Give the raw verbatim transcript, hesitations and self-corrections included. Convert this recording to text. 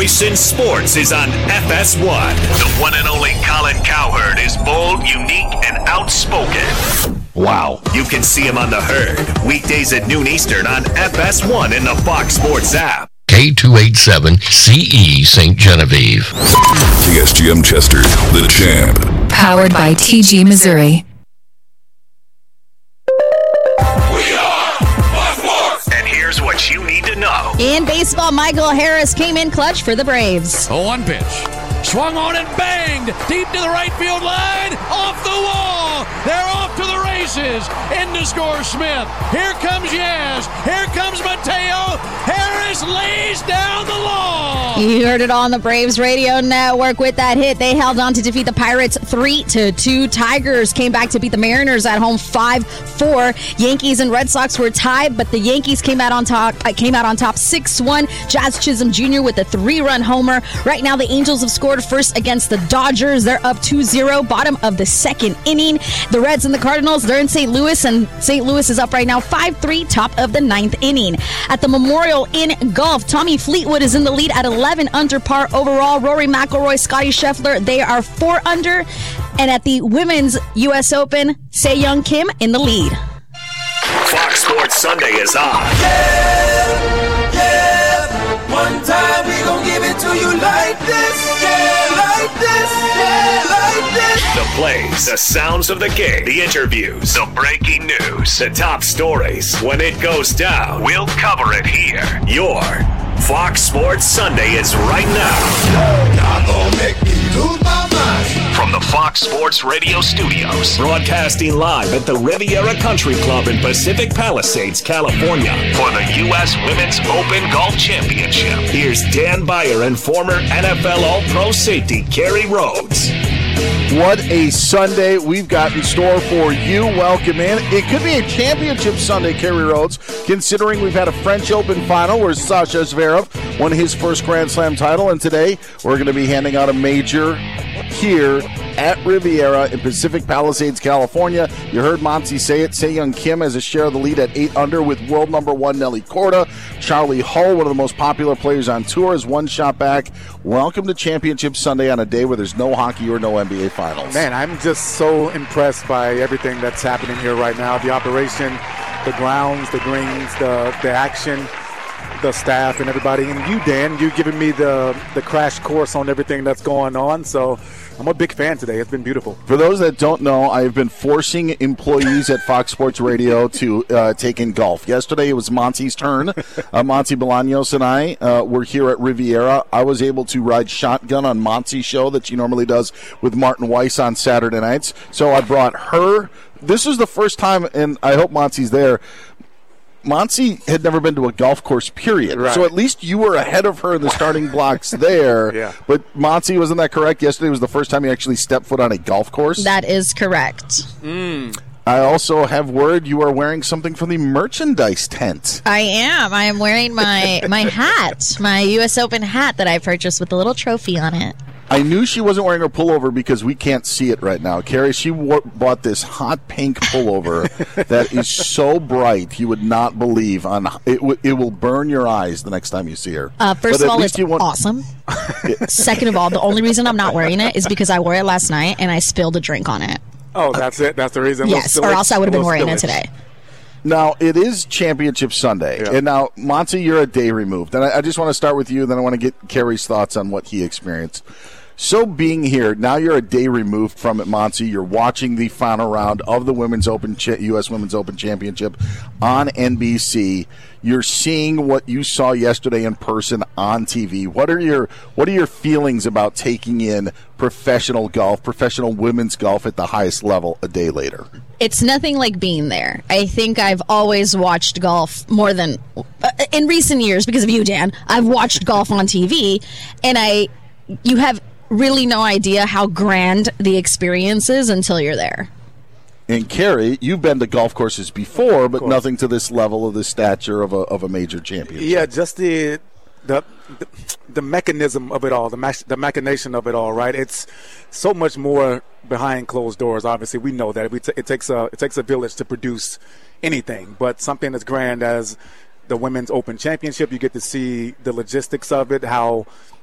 voice in sports is on F S one. The one and only Colin Cowherd is bold, unique, and outspoken. Wow. You can see him on The Herd, weekdays at noon Eastern on F S one in the Fox Sports app. K two eighty-seven C E Saint Genevieve. T S G M Chester, the champ. Powered by T G Missouri. We are Fox Sports. And here's what you need to know. In baseball, Michael Harris came in clutch for the Braves. Oh, one pitch. Swung on and banged deep to the right field line. Off the wall. They're off to the races. In to score Smith. Here comes Yaz. Here comes Mateo. Harris lays down the law. You heard it all on the Braves radio network with that hit. They held on to defeat the Pirates three to two. Tigers came back to beat the Mariners at home five four. Yankees and Red Sox were tied, but the Yankees came out on top uh, came out on top six one. Jazz Chisholm Junior with a three-run homer. Right now the Angels have scored first against the Dodgers. They're up two zero, bottom of the second inning. The Reds and the Cardinals, they're in Saint Louis, and Saint Louis is up right now five three, top of the ninth inning. At the Memorial in golf, Tommy Fleetwood is in the lead at eleven under par overall. Rory McIlroy, Scotty Scheffler, they are four under. And at the Women's U S Open, Se-Young Kim in the lead. Fox Sports Sunday is on. Yeah, yeah. One time we gon' give it to you like this. Yeah, like this. Yeah, like this. The plays, the sounds of the game, the interviews, the breaking news, the top stories. When it goes down, we'll cover it here. Your Fox Sports Sunday is right now. Y'all gon' make me lose my mind. From the Fox Sports Radio studios, broadcasting live at the Riviera Country Club in Pacific Palisades, California, for the U S Women's Open Golf Championship. Here's Dan Beyer and former N F L All-Pro safety Kerry Rhodes. What a Sunday we've got in store for you. Welcome in. It could be a championship Sunday, Kerry Rhodes, considering we've had a French Open final where Sasha Zverev won his first Grand Slam title, and today we're going to be handing out a major here at Riviera in Pacific Palisades, California. You heard Monty say it. Se-Young Kim has a share of the lead at eight under with world number one Nelly Korda. Charlie Hull, one of the most popular players on tour, is one shot back. Welcome to Championship Sunday on a day where there's no hockey or no N B A Finals. Man, I'm just so impressed by everything that's happening here right now. The operation, the grounds, the greens, the, the action, the staff, and everybody. And you, Dan, you giving me the, the crash course on everything that's going on. So I'm a big fan today. It's been beautiful. For those that don't know, I've been forcing employees at Fox Sports Radio to uh, take in golf. Yesterday it was Monty's turn. Uh, Monty Bolaños and I uh, were here at Riviera. I was able to ride shotgun on Monty's show that she normally does with Martin Weiss on Saturday nights. So I brought her. This is the first time, and I hope Monty's there. Monty had never been to a golf course, period. Right. So at least you were ahead of her in the starting blocks there. Yeah. But Monty, wasn't that correct? Yesterday was the first time you actually stepped foot on a golf course? That is correct. Mm. I also have word you are wearing something from the merchandise tent. I am. I am wearing my, my hat, my U S Open hat that I purchased with a little trophy on it. I knew she wasn't wearing her pullover because we can't see it right now. Carrie, she wore, bought this hot pink pullover that is so bright you would not believe. On it, w- it will burn your eyes the next time you see her. Uh, first But of at all, least it's you want- awesome. Second of all, the only reason I'm not wearing it is because I wore it last night and I spilled a drink on it. Oh, that's it? That's the reason? Yes, or else I would have been wearing it today. Now, it is Championship Sunday. Yeah. And now, Monty, you're a day removed. And I, I just want to start with you, then I want to get Kerry's thoughts on what he experienced. So being here, now you're a day removed from it, Monty. You're watching the final round of the Women's Open, U S Women's Open Championship on N B C. You're seeing what you saw yesterday in person on T V. What are your What are your feelings about taking in professional golf, professional women's golf at the highest level a day later? It's nothing like being there. I think I've always watched golf more than uh, in recent years because of you, Dan. I've watched golf on T V, and I you have really no idea how grand the experience is until you're there. And Kerry, you've been to golf courses before, but nothing to this level of the stature of a of a major championship. Yeah, just the the the, the mechanism of it all, the mach, the machination of it all, right? It's so much more behind closed doors. Obviously, we know that we t- it takes a it takes a village to produce anything, but something as grand as the Women's Open Championship, you get to see the logistics of it, how